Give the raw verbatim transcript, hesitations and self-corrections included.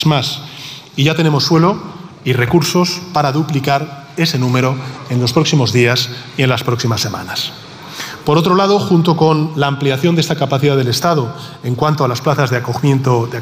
más. Y ya tenemos suelo y recursos para duplicar ese número en los próximos días y en las próximas semanas. Por otro lado, junto con la ampliación de esta capacidad del Estado en cuanto a las plazas de acogimiento, de